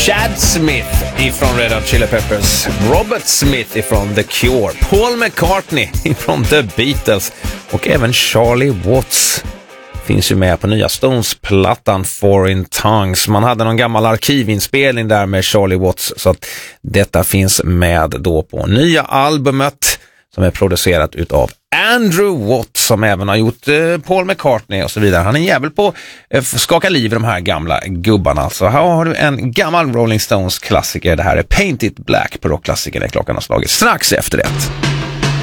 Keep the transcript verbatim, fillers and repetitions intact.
Chad Smith ifrån Red Hot Chili Peppers, Robert Smith ifrån The Cure, Paul McCartney ifrån The Beatles och även Charlie Watts finns ju med på nya Stones-plattan Foreign Tongues. Man hade någon gammal arkivinspelning där med Charlie Watts, så att detta finns med då på nya albumet som är producerat utav Andrew Watt, som även har gjort eh, Paul McCartney och så vidare. Han är en jävel på eh, skaka liv i de här gamla gubbarna. Så här har du en gammal Rolling Stones klassiker. Det här är Paint It Black på rockklassiker när klockan har slagit strax efter ett.